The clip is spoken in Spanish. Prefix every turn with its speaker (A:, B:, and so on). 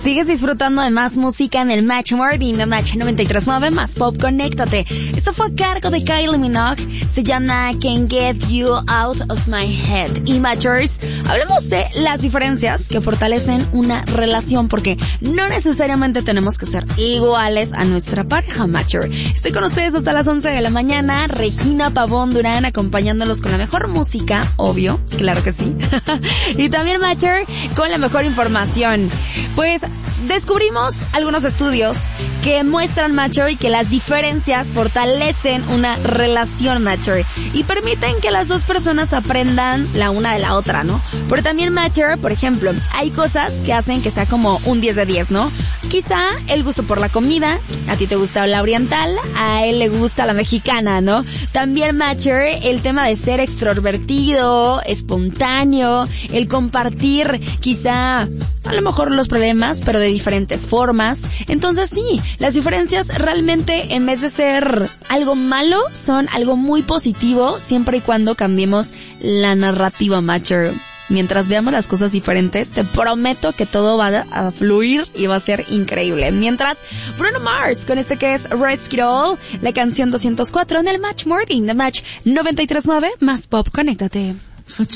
A: Sigues disfrutando de más música en el Match Morning de Match 93.9 más Pop. Conéctate. Esto fue a cargo de Kylie Minogue. Se llama Can't Get You Out of My Head. Y Matchers, hablemos de las diferencias que fortalecen una relación, porque no necesariamente tenemos que ser iguales a nuestra pareja, Matcher. Estoy con ustedes hasta las 11 de la mañana. Regina Pavón Durán acompañándolos con la mejor música, obvio, claro que sí. Y también Matcher con la mejor información. Pues descubrimos algunos estudios que muestran, Matcher, y que las diferencias fortalecen una relación, Matcher, y permiten que las dos personas aprendan la una de la otra, ¿no? Pero también, Matcher, por ejemplo, hay cosas que hacen que sea como un 10 de 10, ¿no? Quizá el gusto por la comida, a ti te gusta la oriental, a él le gusta la mexicana, ¿no? También, Matcher, el tema de ser extrovertido, espontáneo, el compartir quizá a lo mejor los problemas, pero de diferentes formas. Entonces sí, las diferencias realmente, en vez de ser algo malo, son algo muy positivo, siempre y cuando cambiemos la narrativa, Matcher. Mientras veamos las cosas diferentes, te prometo que todo va a fluir y va a ser increíble. Mientras, Bruno Mars con este que es Risk It All, la canción 204 en el Match Morning de Match 93.9 más Pop. Conéctate.
B: For